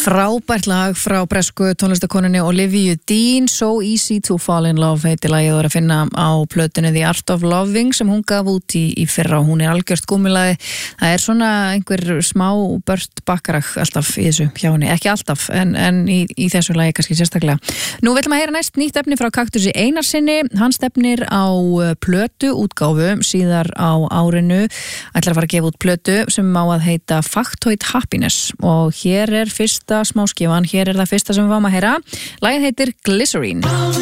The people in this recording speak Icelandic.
Frábært lag frá bresku tónlistakonunni Olivia Dean, So Easy to Fall in Love heitir lagið og að finna á plötunni The Art of Loving sem hún gaf út í fyrra og hún algjört gúmmilagi. Það svona einhver smá bört bakkarak alltaf í þessu hjá henni, ekki alltaf en í þessu lagi kannski sérstaklega. Nú viljum að heyra næst nýtt efni frá Kaktusi Einarsinni, hann stefnir á plötu útgáfu síðar á árinu, ætlar að fara að gefa út plötu sem á að heita Factoid Happiness og hér fyrsta smáskifan, hér það fyrsta sem við fáum að heyra. Lagið heitir Glycerine.